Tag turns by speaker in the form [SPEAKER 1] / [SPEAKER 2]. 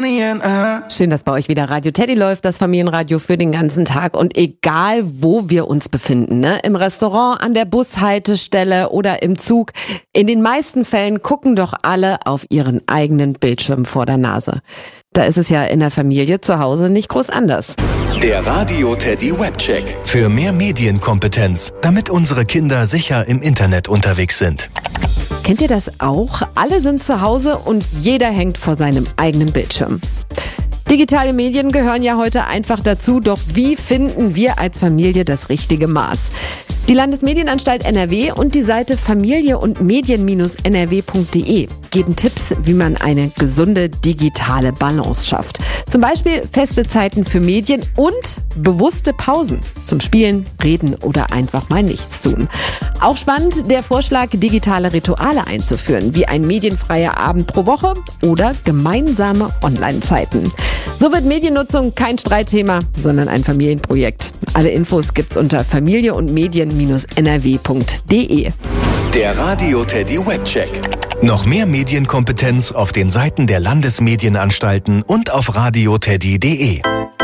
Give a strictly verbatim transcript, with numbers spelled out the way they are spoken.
[SPEAKER 1] Schön, dass bei euch wieder Radio Teddy läuft, das Familienradio für den ganzen Tag. Und egal, wo wir uns befinden, ne? Im Restaurant, an der Bushaltestelle oder im Zug, in den meisten Fällen gucken doch alle auf ihren eigenen Bildschirm vor der Nase. Da ist es ja in der Familie zu Hause nicht groß anders.
[SPEAKER 2] Der Radio Teddy Webcheck. Für mehr Medienkompetenz, damit unsere Kinder sicher im Internet unterwegs sind.
[SPEAKER 1] Kennt ihr das auch? Alle sind zu Hause und jeder hängt vor seinem eigenen Bildschirm. Digitale Medien gehören ja heute einfach dazu, doch wie finden wir als Familie das richtige Maß? Die Landesmedienanstalt N R W und die Seite familie und medien Bindestrich n r w punkt d e geben Tipps, wie man eine gesunde digitale Balance schafft. Zum Beispiel feste Zeiten für Medien und bewusste Pausen zum Spielen, Reden oder einfach mal nichts tun. Auch spannend der Vorschlag, digitale Rituale einzuführen, wie ein medienfreier Abend pro Woche oder gemeinsame Online-Zeiten. So wird Mediennutzung kein Streitthema, sondern ein Familienprojekt. Alle Infos gibt's unter familie und medien Bindestrich n r w punkt d e.
[SPEAKER 2] Der Radio Teddy Webcheck. Noch mehr Medienkompetenz auf den Seiten der Landesmedienanstalten und auf radio teddy punkt d e.